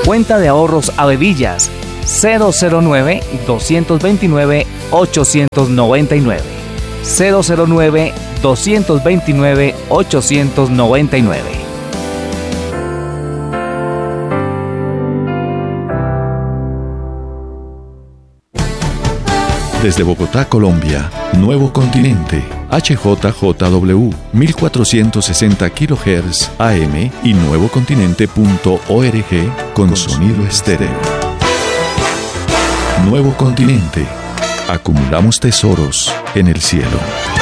Cuenta de ahorros Avevillas 009-229-899. 009-229-899. Desde Bogotá, Colombia, Nuevo Continente, HJJW, 1460 kHz AM y nuevocontinente.org con sonido estéreo. Nuevo Continente. Acumulamos tesoros en el cielo.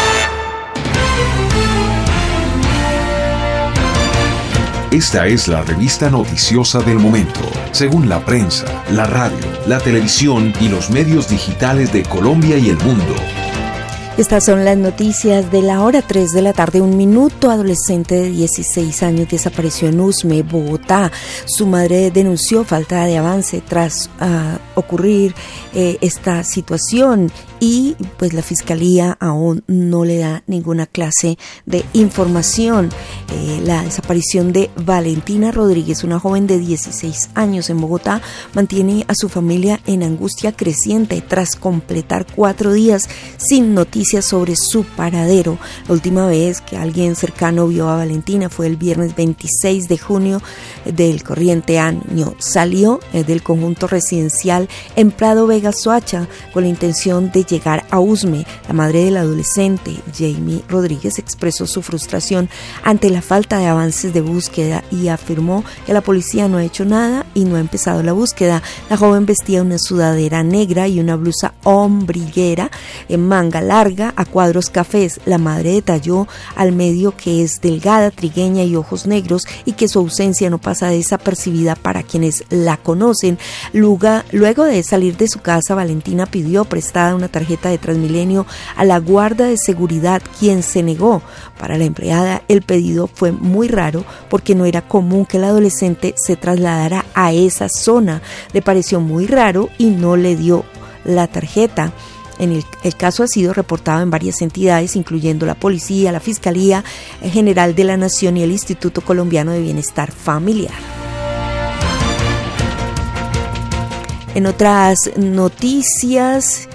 Esta es la revista noticiosa del momento, según la prensa, la radio, la televisión y los medios digitales de Colombia y el mundo. Estas son las noticias de la hora 3 de la tarde. Un minuto, adolescente de 16 años desapareció en Usme, Bogotá. Su madre denunció falta de avance tras ocurrir esta situación y pues la fiscalía aún no le da ninguna clase de información. La desaparición de Valentina Rodríguez, una joven de 16 años en Bogotá, mantiene a su familia en angustia creciente tras completar 4 días sin noticias sobre su paradero. La última vez que alguien cercano vio a Valentina fue el viernes 26 de junio del corriente año. Salió del conjunto residencial en Prado Vega, Soacha, con la intención de llegar a Usme. La madre del adolescente, Jamie Rodríguez, expresó su frustración ante la falta de avances de búsqueda y afirmó que la policía no ha hecho nada y no ha empezado la búsqueda. La joven vestía una sudadera negra y una blusa ombliguera en manga larga a cuadros cafés. La madre detalló al medio que es delgada, trigueña y ojos negros y que su ausencia no pasa desapercibida para quienes la conocen. Luego de salir de su casa, Valentina pidió prestada una tarjeta de Transmilenio a la guarda de seguridad, quien se negó. Para la empleada, el pedido fue muy raro porque no era común que el adolescente se trasladara a esa zona. Le pareció muy raro y no le dio la tarjeta. El caso ha sido reportado en varias entidades, incluyendo la Policía, la Fiscalía General de la Nación y el Instituto Colombiano de Bienestar Familiar. En otras noticias,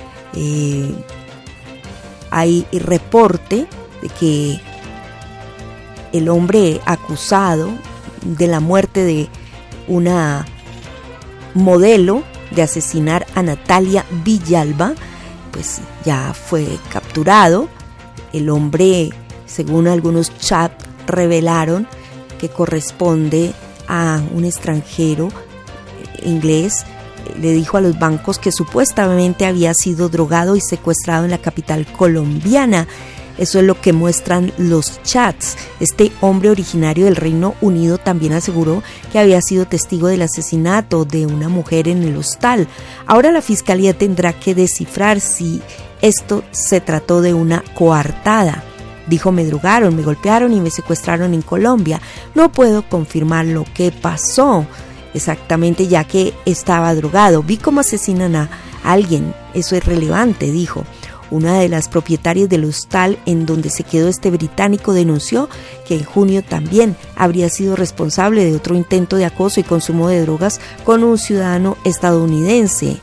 hay reporte de que el hombre acusado de la muerte de una modelo de asesinar a Natalia Villalba, pues ya fue capturado. El hombre, según algunos chats revelaron, que corresponde a un extranjero inglés, le dijo a los bancos que supuestamente había sido drogado y secuestrado en la capital colombiana. Eso es lo que muestran los chats. Este hombre originario del Reino Unido también aseguró que había sido testigo del asesinato de una mujer en el hostal. Ahora la fiscalía tendrá que descifrar si esto se trató de una coartada. Dijo: me drogaron, me golpearon y me secuestraron en Colombia. No puedo confirmar lo que pasó exactamente, ya que estaba drogado. Vi cómo asesinan a alguien. Eso es relevante, dijo. Una de las propietarias del hostal en donde se quedó este británico denunció que en junio también habría sido responsable de otro intento de acoso y consumo de drogas con un ciudadano estadounidense.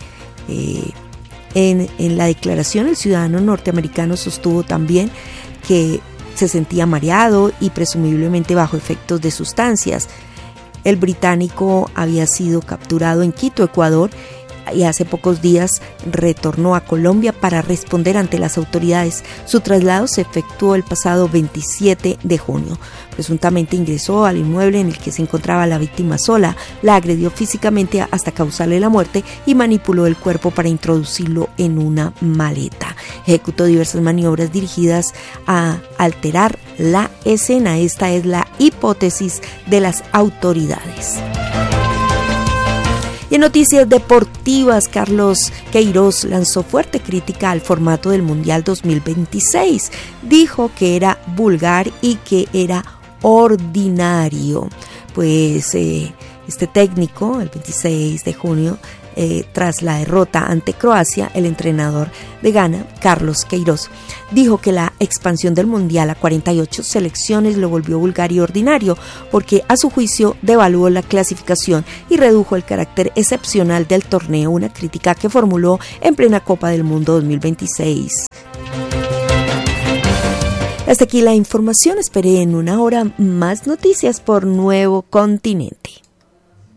En la declaración, el ciudadano norteamericano sostuvo también que se sentía mareado y presumiblemente bajo efectos de sustancias. El británico había sido capturado en Quito, Ecuador, y hace pocos días retornó a Colombia para responder ante las autoridades. Su traslado se efectuó el pasado 27 de junio. Presuntamente ingresó al inmueble en el que se encontraba la víctima sola, la agredió físicamente hasta causarle la muerte y manipuló el cuerpo para introducirlo en una maleta. Ejecutó diversas maniobras dirigidas a alterar la escena. Esta es la hipótesis de las autoridades. Y en noticias deportivas, Carlos Queiroz lanzó fuerte crítica al formato del Mundial 2026. Dijo que era vulgar y que era ordinario. Pues este técnico, el 26 de junio, tras la derrota ante Croacia, el entrenador de Ghana, Carlos Queiroz, dijo que la expansión del Mundial a 48 selecciones lo volvió vulgar y ordinario porque a su juicio devaluó la clasificación y redujo el carácter excepcional del torneo, una crítica que formuló en plena Copa del Mundo 2026. Hasta aquí la información, esperé en una hora más noticias por Nuevo Continente.